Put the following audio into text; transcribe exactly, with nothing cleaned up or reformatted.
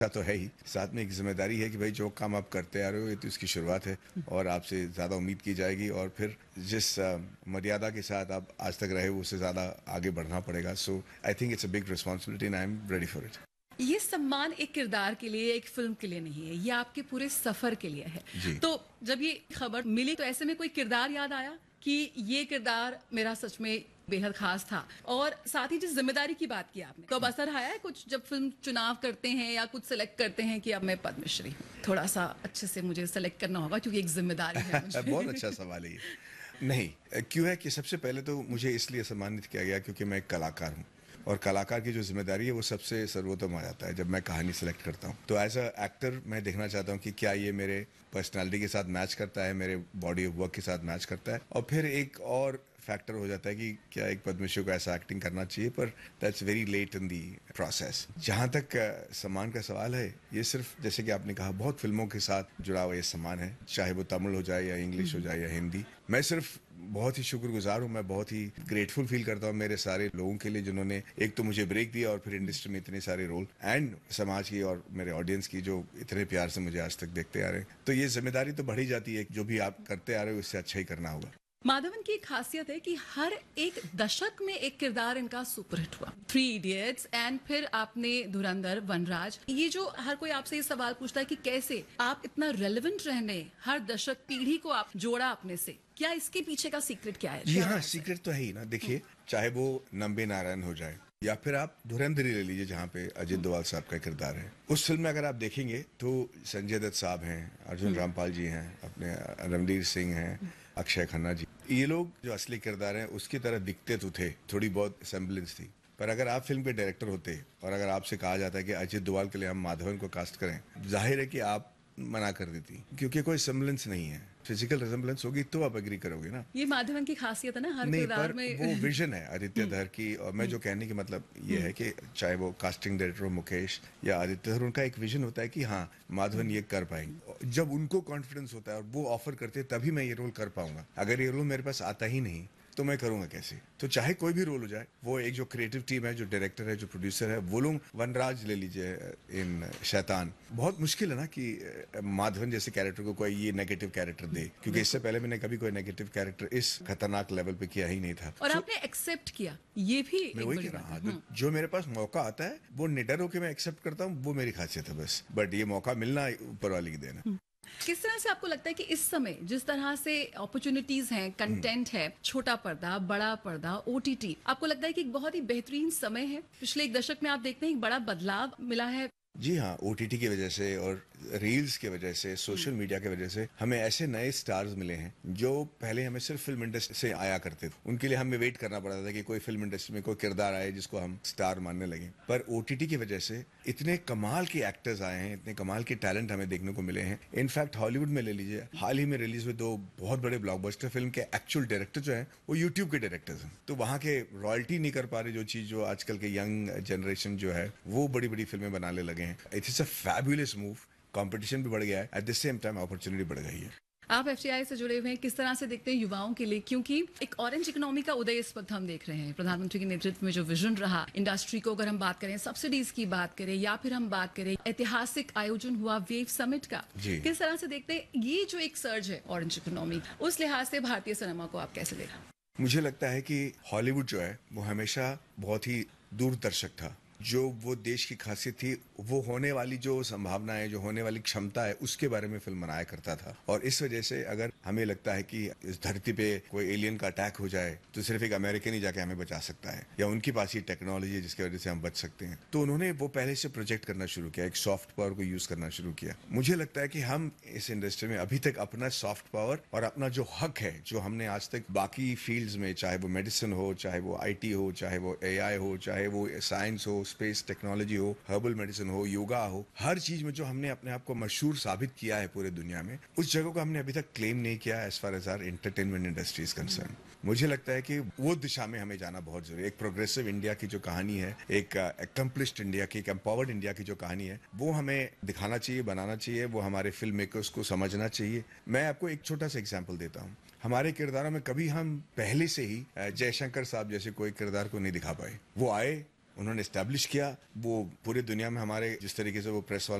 तो है ही, साथ में एक जिम्मेदारी है कि भाई जो काम आप करते आ रहे हो ये तो इसकी शुरुआत है और आपसे ज़्यादा उम्मीद की जाएगी और फिर जिस uh, मर्यादा के साथ आप आज तक रहे उससे ज़्यादा आगे बढ़ना पड़ेगा. सो I think it's a big responsibility and I am ready for it. ये सम्मान एक किरदार के लिए, एक फिल्म के लिए नहीं है, ये आपके पूरे सफर के लिए है. जी. तो जब ये खबर मिली तो ऐसे में कोई किरदार याद आया कि ये किरदार मेरा सच में बेहद खास था? और साथ ही जिस जिम्मेदारी की बात की आपने, कब असर आया है कुछ जब फिल्म चुनाव करते हैं या कुछ सेलेक्ट करते हैं कि अब मैं पद्मश्री हूँ, थोड़ा सा अच्छे से मुझे सेलेक्ट करना होगा क्योंकि एक जिम्मेदारी है मुझे. बहुत अच्छा सवाल है ये. नहीं, क्यों है कि सबसे पहले तो मुझे इसलिए सम्मानित किया गया क्योंकि मैं एक कलाकार हूँ और कलाकार की जो जिम्मेदारी है वो सबसे सर्वोत्तम आ जाता है जब मैं कहानी सेलेक्ट करता हूँ. तो एज अ एक्टर मैं देखना चाहता हूँ कि क्या ये मेरे पर्सनालिटी के साथ मैच करता है, मेरे बॉडी ऑफ वर्क के साथ मैच करता है. और फिर एक और फैक्टर हो जाता है कि क्या एक पद्मश्री को ऐसा एक्टिंग करना चाहिए, पर that's very late in the process. जहाँ तक uh, सम्मान का सवाल है, ये सिर्फ जैसे कि आपने कहा बहुत फिल्मों के साथ जुड़ा हुआ ये सम्मान है, चाहे वो तमिल हो जाए या इंग्लिश हो जाए या हिंदी. मैं सिर्फ बहुत ही शुक्रगुजार हूँ, मैं बहुत ही ग्रेटफुल फील करता हूँ मेरे सारे लोगों के लिए जिन्होंने एक तो मुझे ब्रेक दिया और फिर इंडस्ट्री में इतने सारे रोल, एंड समाज की और मेरे ऑडियंस की जो इतने प्यार से मुझे आज तक देखते आ रहे हैं. तो ये जिम्मेदारी तो बढ़ी जाती है, जो भी आप करते आ रहे हो उससे अच्छा ही करना होगा. माधवन की एक खासियत है कि हर एक दशक में एक किरदार इनका सुपरहिट हुआ. थ्री इडियट्स एंड फिर आपने धुरंधर, वनराज. ये जो हर कोई आपसे ये सवाल पूछता है कि कैसे आप इतना रेलेवेंट रहने, हर दशक पीढ़ी को आप जोड़ा अपने से, क्या इसके पीछे का सीक्रेट क्या है? जी हाँ, सीक्रेट तो है ही ना. देखिए, चाहे वो नंबे नारायण हो जाए या फिर आप धुरंधर ले लीजिए जहाँ पे अजित डोभाल साहब का किरदार है. उस फिल्म में अगर आप देखेंगे तो संजय दत्त साहब हैं, अर्जुन रामपाल जी हैं, अपने रणवीर सिंह हैं, अक्षय खन्ना जी. ये लोग जो असली किरदार हैं उसकी तरह दिखते तो थे, थोड़ी बहुत सेम्बलेंस थी. पर अगर आप फिल्म के डायरेक्टर होते और अगर आपसे कहा जाता है कि अजित डोभाल के लिए हम माधवन को कास्ट करें, जाहिर है कि आप मना कर देती, क्योंकि कोई सेम्बलेंस नहीं है. फिजिकल रिजेम्बलेंस होगी तो आप एग्री करोगे ना. ये माधवन की खासियत है ना, हर नहीं, किरदार पर में वो विजन है आदित्य धर की. और मैं जो कहने की मतलब ये है कि चाहे वो कास्टिंग डायरेक्टर हो मुकेश या आदित्य धर, उनका एक विजन होता है कि हाँ माधवन ये कर पाएंगे. जब उनको कॉन्फिडेंस होता है और वो ऑफर करते हैं तभी मैं ये रोल कर पाऊंगा. अगर ये रोल मेरे पास आता ही नहीं तो मैं करूंगा कैसे. तो चाहे कोई भी रोल हो जाए, वो एक जो क्रिएटिव टीम है, जो डायरेक्टर है, जो प्रोड्यूसर है, वो लोग, वनराज ले लीजिए इन शैतान, बहुत मुश्किल है ना कि माधवन जैसे कैरेक्टर को कोई ये नेगेटिव कैरेक्टर दे, क्योंकि इससे पहले मैंने कभी कोई नेगेटिव कैरेक्टर इस खतरनाक लेवल पे किया ही नहीं था. और आपने एक्सेप्ट किया, ये भी मैं एक वही बड़ी कह रहा बात हूँ, जो मेरे पास मौका आता है वो निडर होकर मैं एक्सेप्ट करता हूँ, वो मेरी खासियत है बस. बट ये मौका मिलना ऊपर वाली की देन है. किस तरह से आपको लगता है कि इस समय जिस तरह से अपॉर्चुनिटीज हैं, कंटेंट है, छोटा पर्दा, बड़ा पर्दा, ओटीटी, आपको लगता है कि एक बहुत ही बेहतरीन समय है? पिछले एक दशक में आप देखते हैं एक बड़ा बदलाव मिला है. जी हाँ, ओटीटी की वजह से और रील्स की वजह से, सोशल मीडिया की वजह से हमें ऐसे नए स्टार्स मिले हैं जो पहले हमें सिर्फ फिल्म इंडस्ट्री से आया करते थे. उनके लिए हमें वेट करना पड़ता था कि कोई फिल्म इंडस्ट्री में कोई किरदार आए जिसको हम स्टार मानने लगे. पर ओटीटी की वजह से इतने कमाल के एक्टर्स आए हैं, इतने कमाल के टैलेंट हमें देखने को मिले हैं. इनफैक्ट हॉलीवुड में ले लीजिए, हाल ही में रिलीज हुए दो बहुत बड़े ब्लॉकबस्टर फिल्म के एक्चुअल डायरेक्टर जो है वो यूट्यूब के डायरेक्टर्स हैं. तो वहाँ के रॉयल्टी नहीं कर पा रहे, जो चीज जो आजकल के यंग जनरेशन जो है वो बड़ी बड़ी फिल्में बनाने लगे हैं. It's a fabulous move. Competition भी बढ़ गया है, at the same time opportunity बढ़ गई है. आप एफटीआई से जुड़े हुए हैं, किस तरह से देखते हैं युवाओं के लिए, क्योंकि एक ऑरेंज इकोनॉमी का उदय इस वक्त हम देख रहे हैं. प्रधानमंत्री के नेतृत्व में जो विजन रहा इंडस्ट्री को, अगर हम बात करें सब्सिडीज की बात करें या फिर हम बात करें ऐतिहासिक आयोजन हुआ वेव समिट का, किस तरह से देखते हैं ये जो एक सर्ज है ऑरेंज इकोनॉमी, उस लिहाज से भारतीय सिनेमा को आप कैसे देखा? मुझे लगता है कि हॉलीवुड जो है वो हमेशा बहुत ही दूरदर्शक था. जो वो देश की खासियत थी, वो होने वाली जो संभावना है, जो होने वाली क्षमता है, उसके बारे में फिल्म बनाया करता था. और इस वजह से अगर हमें लगता है कि इस धरती पे कोई एलियन का अटैक हो जाए तो सिर्फ एक अमेरिकन ही जाके हमें बचा सकता है, या उनके पास ये टेक्नोलॉजी है जिसकी वजह से हम बच सकते हैं, तो उन्होंने वो पहले से प्रोजेक्ट करना शुरू किया, एक सॉफ्ट पावर को यूज करना शुरू किया. मुझे लगता है कि हम इस इंडस्ट्री में अभी तक अपना सॉफ्ट पावर और अपना जो हक है, जो हमने आज तक बाकी फील्ड्स में, चाहे वो मेडिसिन हो, चाहे वो आईटी हो, चाहे वो एआई हो, चाहे वो साइंस हो, स्पेस टेक्नोलॉजी हो, हर्बल मेडिसिन हो, योगा हो, हर चीज में जो हमने अपने आप को मशहूर साबित किया है पूरे दुनिया में, उस जगह को हमने अभी तक क्लेम नहीं किया as far as our entertainment industry is concern. मुझे लगता है कि वो दिशा में हमें जाना बहुत जरूरी है. एक प्रोग्रेसिव इंडिया की जो कहानी है, एक अकम्प्लिश्ड इंडिया की, एक एम्पावर्ड इंडिया की जो कहानी है, वो हमें दिखाना चाहिए, बनाना चाहिए, वो हमारे फिल्म मेकर्स को समझना चाहिए. मैं आपको एक छोटा सा एग्जाम्पल देता हूँ. हमारे किरदारों में कभी हम पहले से ही जयशंकर साहब जैसे कोई किरदार को नहीं दिखा पाए. वो आए, उन्होंने एस्टैब्लिश किया। वो पूरी दुनिया में हमारे जिस तरीके से वो प्रेस